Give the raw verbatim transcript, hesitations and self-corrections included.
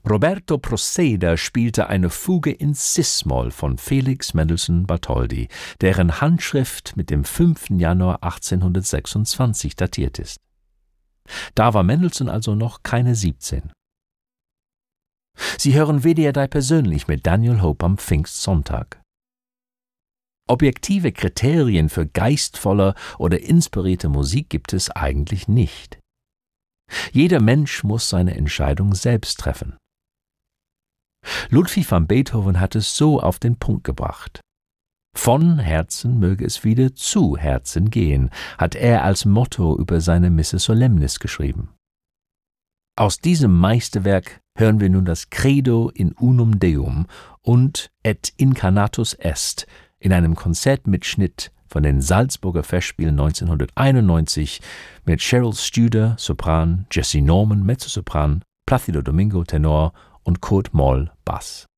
Roberto Proceda spielte eine Fuge in Cis-Moll von Felix Mendelssohn Bartholdy, deren Handschrift mit dem fünften Januar achtzehnhundertsechsundzwanzig datiert ist. Da war Mendelssohn also noch keine siebzehn. Sie hören W D R drei persönlich mit Daniel Hope am Pfingstsonntag. Objektive Kriterien für geistvolle oder inspirierte Musik gibt es eigentlich nicht. Jeder Mensch muss seine Entscheidung selbst treffen. Ludwig van Beethoven hat es so auf den Punkt gebracht. Von Herzen möge es wieder zu Herzen gehen, hat er als Motto über seine Missa Solemnis geschrieben. Aus diesem Meisterwerk hören wir nun das Credo in Unum Deum und Et Incarnatus Est in einem Konzertmitschnitt von den Salzburger Festspielen neunzehnhunderteinundneunzig mit Cheryl Studer, Sopran, Jessie Norman, Mezzosopran, Plácido Domingo, Tenor und Kurt Moll, Bass.